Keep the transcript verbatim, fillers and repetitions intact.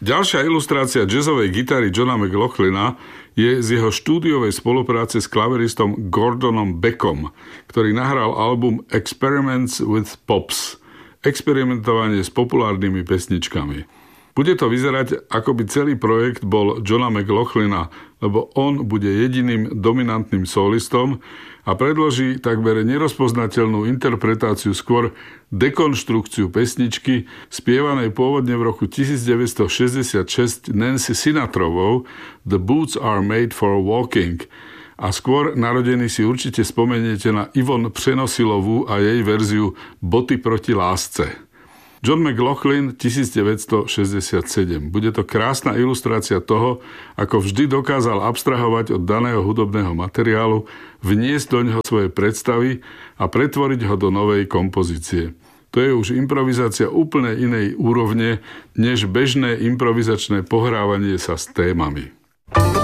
Ďalšia ilustrácia jazzovej gitary Johna McLaughlina je z jeho štúdiovej spolupráce s klaveristom Gordonom Beckom, ktorý nahral album Experiments with Pops, experimentovanie s populárnymi pesničkami. Bude to vyzerať, ako by celý projekt bol Johna McLaughlina, lebo on bude jediným dominantným solistom a predloží takmer nerozpoznateľnú interpretáciu, skôr dekonštrukciu pesničky, spievanej pôvodne v roku devätnásťstošesťdesiatšesť Nancy Sinatrovou The Boots Are Made for Walking. A skôr narodení si určite spomeniete na Ivon Přenosilovú a jej verziu Boty proti lásce. John McLaughlin devätnásťstošesťdesiatsedem. Bude to krásna ilustrácia toho, ako vždy dokázal abstrahovať od daného hudobného materiálu, vniesť do neho svoje predstavy a pretvoriť ho do novej kompozície. To je už improvizácia úplne inej úrovne, než bežné improvizačné pohrávanie sa s témami.